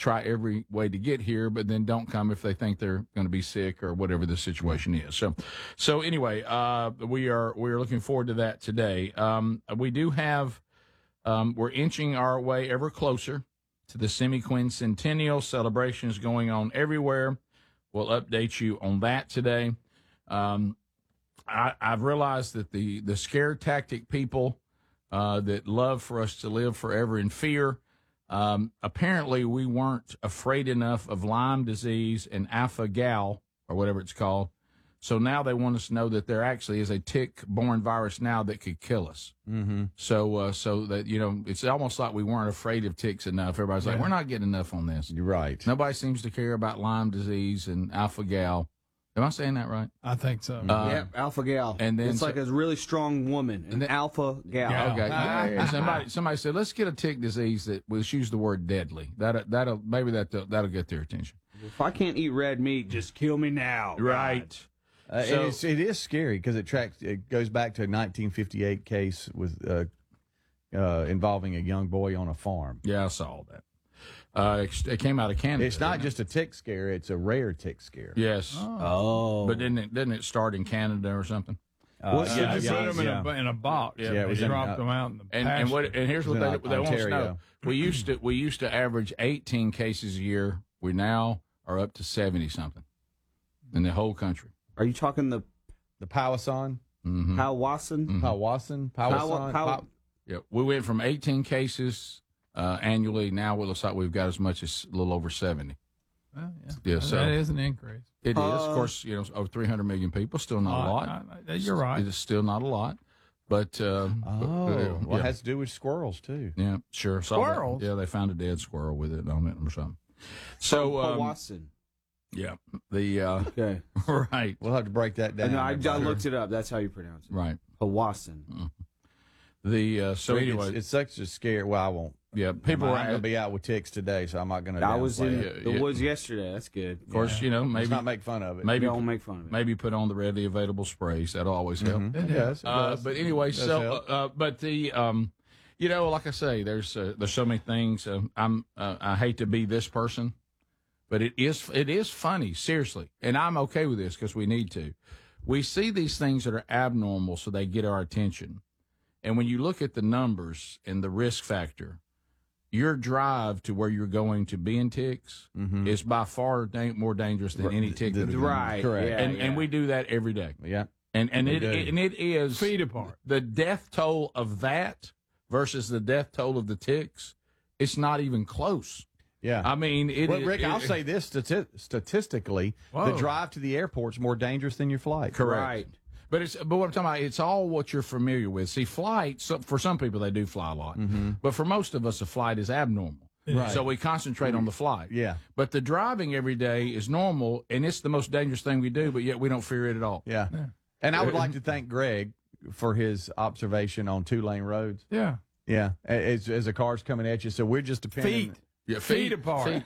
try every way to get here, but then don't come if they think they're going to be sick or whatever the situation is. So anyway, we are looking forward to that today. We do have, we're inching our way ever closer to the semi-quincentennial celebrations going on everywhere. We'll update you on that today. I've realized that the scare tactic people that love for us to live forever in fear, apparently we weren't afraid enough of Lyme disease and alpha-gal, or whatever it's called. So now they want us to know that there actually is a tick-borne virus now that could kill us. Mm-hmm. So that, it's almost like we weren't afraid of ticks enough. Everybody's like, we're not getting enough on this. You're right. Nobody seems to care about Lyme disease and alpha-gal. Am I saying that right? I think so. Yeah, alpha gal. And then it's like a really strong woman, an alpha gal. Okay. And somebody said, let's get a tick disease that, let's use the word deadly. That'll get their attention. If I can't eat red meat, just kill me now. Right. It is scary because it goes back to a 1958 case with involving a young boy on a farm. Yeah, I saw that. It came out of Canada. It's not just a tick scare; it's a rare tick scare. Yes. Oh. But didn't it start in Canada or something? Put them in a box. Yeah, they dropped them out in the pasture. And here's what they want us to know. We used to average 18 cases a year. We now are up to 70 something in the whole country. Are you talking the Powassan? Mm-hmm. Powassan? Mm-hmm. Powassan? Yeah, we went from 18 cases annually. Now it looks like we've got as much as a little over 70. Well, Yeah, so that is an increase. It is, of course. Over 300 million people, still not a lot. You're right. It is still not a lot, but it has to do with squirrels too. Yeah, sure. Squirrels. Yeah, they found a dead squirrel with it on it or something. So Powassan. Yeah, okay, right. We'll have to break that down. No, I looked it up. That's how you pronounce it. Right, Powassan. Mm-hmm. So anyway, it's such a scare. Well, I won't. Yeah, people are going to be out with ticks today, so I'm not going to. I was in the woods yesterday. That's good. Of course, maybe let's not make fun of it. Maybe don't make fun of it. Maybe put on the readily available sprays. That'll always help. Mm-hmm. Yes, but anyway, like I say, there's so many things. I hate to be this person, but it is funny, seriously, and I'm okay with this because we need to. We see these things that are abnormal, so they get our attention, and when you look at the numbers and the risk factor. Your drive to where you're going to be in ticks is by far more dangerous than any tick. Right, correct. Yeah, and we do that every day. Yeah, and it is feet apart. The death toll of that versus the death toll of the ticks. It's not even close. Yeah, I mean, Rick, I'll say this statistically, the drive to the airport's more dangerous than your flight. Correct. Right. But what I'm talking about, it's all what you're familiar with. See, flights, for some people, they do fly a lot. Mm-hmm. But for most of us, a flight is abnormal. Right. So we concentrate on the flight. Yeah. But the driving every day is normal, and it's the most dangerous thing we do, but yet we don't fear it at all. Yeah. And I would like to thank Greg for his observation on 2-lane roads. Yeah. Yeah. As a car's coming at you. So we're just depending. Feet apart.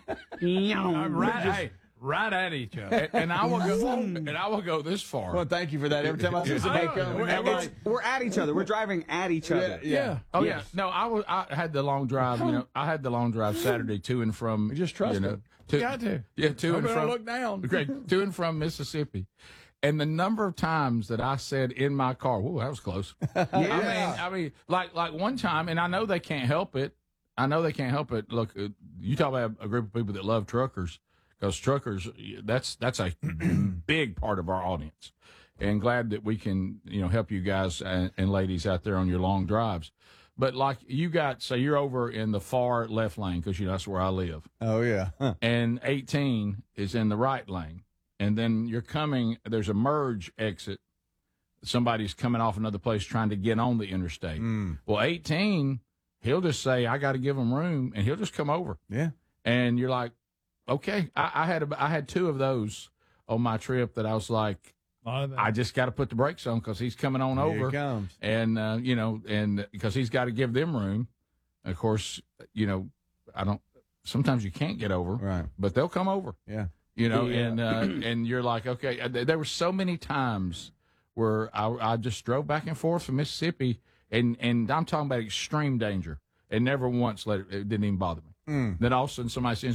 Right at each other. And I will go this far. Well, thank you for that. Every time I see somebody coming, we're at each other. We're driving at each other. Yeah. Oh yeah. No, I had the long drive. I had the long drive Saturday to and from. Just trust got to. Yeah, to and from. Look down. Great. To and from Mississippi. And the number of times that I said in my car, "Whoa, that was close." I mean, like one time, and I know they can't help it. Look, you talk about a group of people that love truckers. Because truckers, that's a big part of our audience, and glad that we can help you guys and ladies out there on your long drives. But like say you're over in the far left lane because that's where I live. Oh yeah, and 18 is in the right lane, and then you're coming. There's a merge exit. Somebody's coming off another place trying to get on the interstate. Well, 18, he'll just say, "I got to give him room," and he'll just come over. Yeah, and you're like. Okay, I had two of those on my trip that I was like, I just got to put the brakes on because he's coming on over. Here he comes. And, and because he's got to give them room. Of course, sometimes you can't get over. Right. But they'll come over. Yeah. And you're like, okay. There were so many times where I just drove back and forth from Mississippi, and I'm talking about extreme danger. And never once it didn't even bother me. Then all of a sudden somebody sends